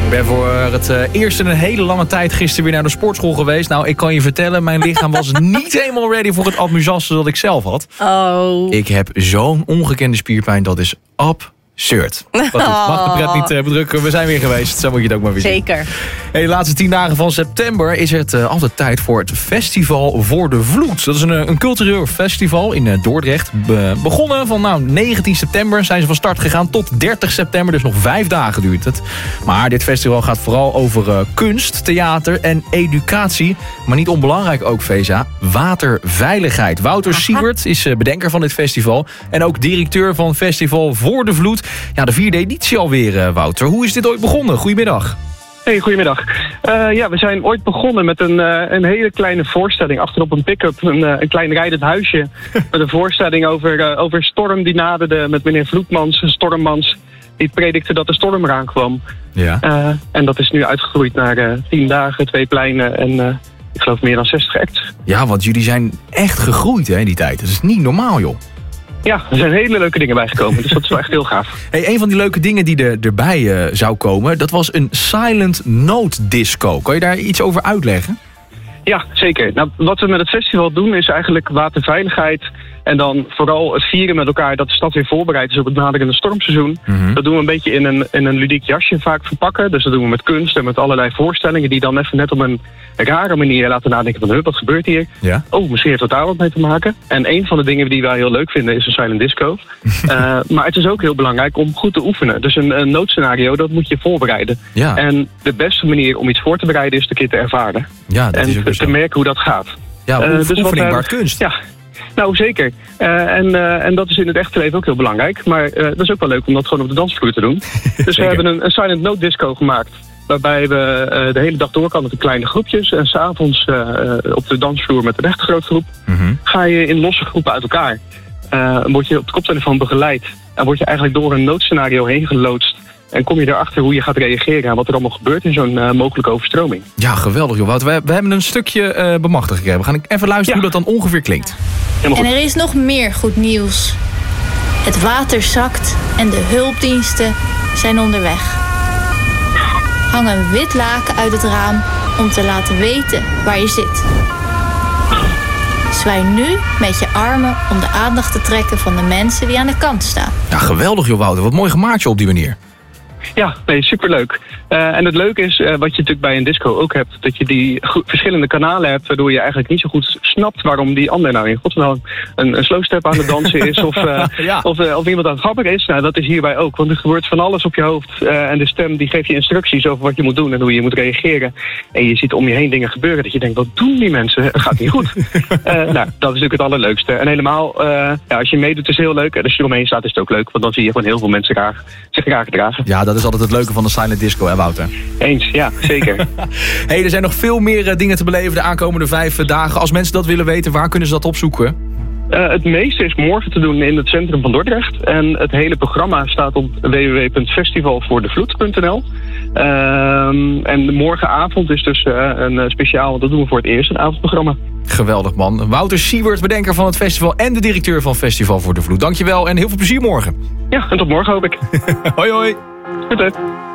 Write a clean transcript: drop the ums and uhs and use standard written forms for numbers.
Ik ben voor het eerst in een hele lange tijd gisteren weer naar de sportschool geweest. Nou, ik kan je vertellen, mijn lichaam was niet helemaal ready voor het amusance dat ik zelf had. Oh. Ik heb zo'n ongekende spierpijn, dat is absurd. Wat goed, mag de pret niet bedrukken, we zijn weer geweest. Zo moet je het ook maar weer zien. Zeker. Hey, de laatste 10 dagen van september is het altijd tijd voor het Festival voor de Vloed. Dat is een cultureel festival in Dordrecht. Begonnen van 19 september zijn ze van start gegaan tot 30 september. Dus nog 5 dagen duurt het. Maar dit festival gaat vooral over kunst, theater en educatie. Maar niet onbelangrijk ook, Feza, waterveiligheid. Wouter Siewert is bedenker van dit festival. En ook directeur van Festival voor de Vloed. Ja, de 4e editie alweer, Wouter. Hoe is dit ooit begonnen? Goedemiddag. Hey, goedemiddag. We zijn ooit begonnen met een hele kleine voorstelling. Achterop een pick-up, een klein rijdend huisje. Met een voorstelling over storm die naderde met meneer Vloedmans, Stormmans. Die predikte dat de storm eraan kwam. Ja. En dat is nu uitgegroeid naar 10 dagen, 2 pleinen en ik geloof meer dan 60 acts. Ja, want jullie zijn echt gegroeid hè, in die tijd. Dat is niet normaal, joh. Ja, er zijn hele leuke dingen bijgekomen. Dus dat is wel echt heel gaaf. Hey, een van die leuke dingen die erbij zou komen, dat was een silent note disco. Kan je daar iets over uitleggen? Ja, zeker. Nou, wat we met het festival doen is eigenlijk waterveiligheid. En dan vooral het vieren met elkaar dat de stad weer voorbereid is op het naderende stormseizoen. Mm-hmm. Dat doen we een beetje in een ludiek jasje vaak verpakken. Dus dat doen we met kunst en met allerlei voorstellingen die dan even net op een rare manier laten nadenken van wat gebeurt hier? Ja. Oh, misschien heeft het daar wat mee te maken. En een van de dingen die wij heel leuk vinden is een silent disco. Maar het is ook heel belangrijk om goed te oefenen. Dus een noodscenario, dat moet je voorbereiden. Ja. En de beste manier om iets voor te bereiden is het een keer te ervaren. Ja, dat is ook te merken hoe dat gaat. Ja, dus oefening baart kunst. Ja. Nou, zeker. En dat is in het echte leven ook heel belangrijk. Maar dat is ook wel leuk om dat gewoon op de dansvloer te doen. Dus we hebben een silent note disco gemaakt. Waarbij we de hele dag door kan met de kleine groepjes. En s'avonds op de dansvloer met een echte grote groep. Mm-hmm. Ga je in losse groepen uit elkaar. Word je op de koptelefoon begeleid. En word je eigenlijk door een noodscenario heen geloodst. En kom je erachter hoe je gaat reageren en wat er allemaal gebeurt in zo'n mogelijke overstroming. Ja, geweldig joh. Wout. We hebben een stukje bemachtigd gekregen. We gaan even luisteren hoe dat dan ongeveer klinkt. En er is nog meer goed nieuws. Het water zakt en de hulpdiensten zijn onderweg. Hang een wit laken uit het raam om te laten weten waar je zit. Zwaai nu met je armen om de aandacht te trekken van de mensen die aan de kant staan. Ja, geweldig joh, Wouter. Wat mooi gemaakt je op die manier. Ja, nee, superleuk. En het leuke is, wat je natuurlijk bij een disco ook hebt, dat je die verschillende kanalen hebt, waardoor je eigenlijk niet zo goed snapt waarom die ander nou in godsnaam een slow step aan het dansen is of iemand aan het grappig is. Nou, dat is hierbij ook, want er gebeurt van alles op je hoofd. En de stem die geeft je instructies over wat je moet doen en hoe je moet reageren. En je ziet om je heen dingen gebeuren dat je denkt, wat doen die mensen? Het gaat niet goed. Nou, dat is natuurlijk het allerleukste. En helemaal, als je meedoet is het heel leuk. En als je eromheen staat is het ook leuk, want dan zie je gewoon heel veel mensen zich graag gedragen. Ja, dat is altijd het leuke van de silent disco, hè Wouter? Eens, ja, zeker. Hey, er zijn nog veel meer dingen te beleven de aankomende 5 dagen. Als mensen dat willen weten, waar kunnen ze dat opzoeken? Het meeste is morgen te doen in het centrum van Dordrecht. En het hele programma staat op www.festivalvoordevloed.nl. En morgenavond is dus een speciaal, dat doen we voor het eerst, een avondprogramma. Geweldig man. Wouter Siewert, bedenker van het festival en de directeur van Festival voor de Vloed. Dankjewel en heel veel plezier morgen. Ja, en tot morgen hoop ik. Hoi hoi. Goed hè.